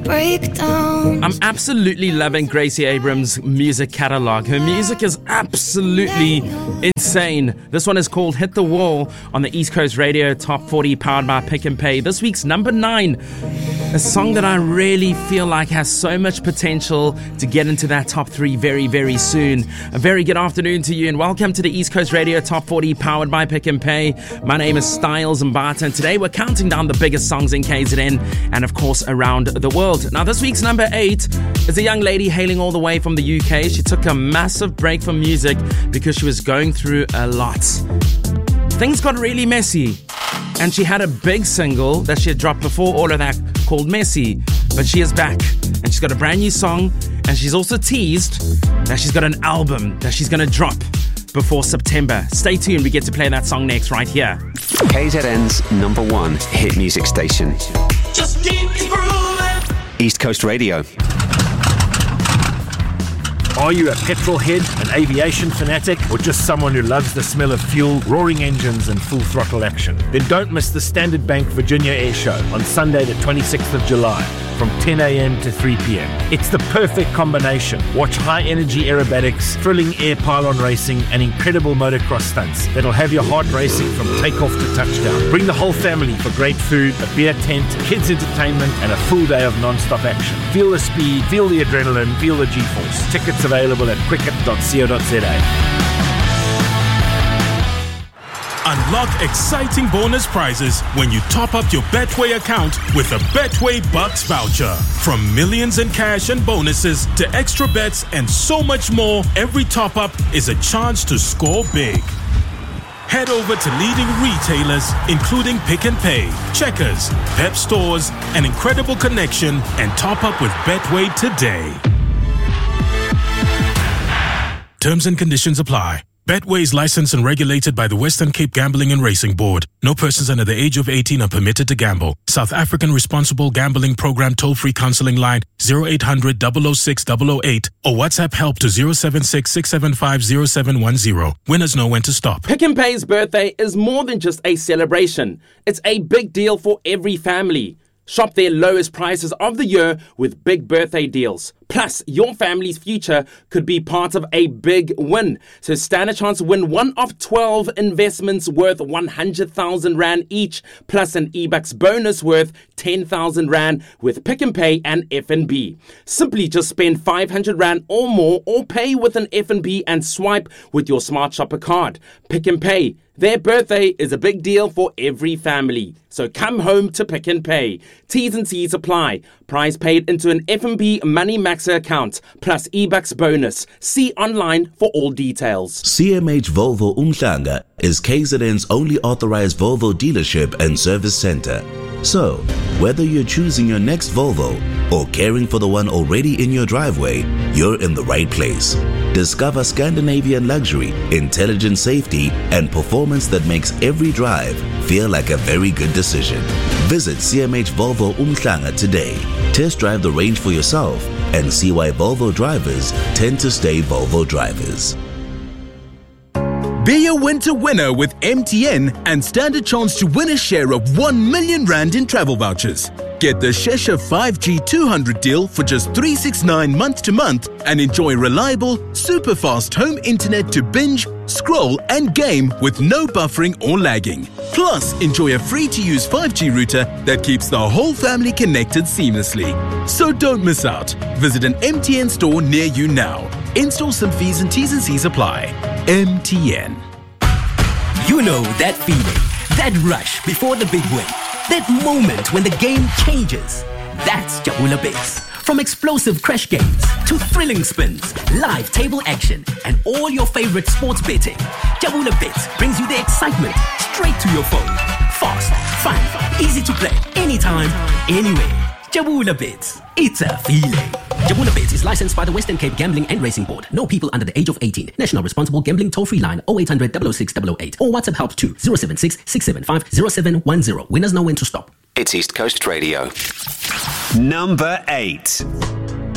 breakdown. I'm absolutely loving Gracie Abrams' music catalog. Her music is absolutely insane. This one is called Hit the Wall on the East Coast Radio Top 40 powered by Pick and Pay. This week's number 9. A song that I really feel like has so much potential to get into that top 3 very, very soon. A very good afternoon to you and welcome to the East Coast Radio Top 40 powered by Pick and Pay. My name is Styles Mbata and today we're counting down the biggest songs in KZN and of course around the world. Now this week's number 8 is a young lady hailing all the way from the UK. She took a massive break from music because she was going through a lot. Things got really messy. And she had a big single that she had dropped before all of that called Messy. But she is back and she's got a brand new song. And she's also teased that she's got an album that she's going to drop before September. Stay tuned, we get to play that song next right here. KZN's number 1 hit music station. Just keep it grooving. East Coast Radio. Are you a petrol head, an aviation fanatic, or just someone who loves the smell of fuel, roaring engines, and full throttle action? Then don't miss the Standard Bank Virginia Air Show on Sunday the 26th of July from 10 a.m. to 3 p.m. It's the perfect combination. Watch high-energy aerobatics, thrilling air pylon racing, and incredible motocross stunts that'll have your heart racing from takeoff to touchdown. Bring the whole family for great food, a beer tent, kids' entertainment, and a full day of non-stop action. Feel the speed, feel the adrenaline, feel the G-force. Tickets available at quicket.co.za. Unlock exciting bonus prizes when you top up your Betway account with a Betway Bucks voucher. From millions in cash and bonuses to extra bets and so much more, every top up is a chance to score big. Head over to leading retailers including Pick and Pay, Checkers, Pep Stores, and Incredible Connection and top up with Betway today. Terms and conditions apply. Betway is licensed and regulated by the Western Cape Gambling and Racing Board. No persons under the age of 18 are permitted to gamble. South African Responsible Gambling Program toll-free counseling line 0800 006 008 or WhatsApp help to 076 675 0710. Winners know when to stop. Pick and Pay's birthday is more than just a celebration. It's a big deal for every family. Shop their lowest prices of the year with big birthday deals. Plus, your family's future could be part of a big win. So stand a chance to win one of 12 investments worth 100,000 Rand each, plus an eBucks bonus worth 10,000 Rand with Pick and Pay and FNB. Simply just spend 500 Rand or more or pay with an FNB and swipe with your Smart Shopper card. Pick and Pay. Their birthday is a big deal for every family. So come home to Pick and Pay. T's and C's apply. Prize paid into an FNB Money Maxer account, plus eBucks bonus. See online for all details. CMH Volvo Umhlanga is KZN's only authorized Volvo dealership and service center. So, whether you're choosing your next Volvo or caring for the one already in your driveway, you're in the right place. Discover Scandinavian luxury, intelligent safety, and performance that makes every drive feel like a very good decision. Visit CMH Volvo Umhlanga today. Test drive the range for yourself and see why Volvo drivers tend to stay Volvo drivers. Be a winter winner with MTN and stand a chance to win a share of 1 million Rand in travel vouchers. Get the Shesha 5G 200 deal for just $369 month to month and enjoy reliable, super fast home internet to binge, scroll and game with no buffering or lagging. Plus, enjoy a free-to-use 5G router that keeps the whole family connected seamlessly. So don't miss out. Visit an MTN store near you now. Install some fees and T's and C's apply. MTN. You know that feeling, that rush before the big win, that moment when the game changes. That's Jabula Bits. From explosive crash games to thrilling spins, live table action, and all your favorite sports betting, Jabula Bits brings you the excitement straight to your phone. Fast, fun, easy to play, anytime, anywhere. Jabula Bits. It's a feeling. Jabula Bits is licensed by the Western Cape Gambling and Racing Board. No people under the age of 18. National Responsible Gambling toll-free line 0800 006 008 or WhatsApp help to 076 675 0710. Winners know when to stop. It's East Coast Radio. Number 8.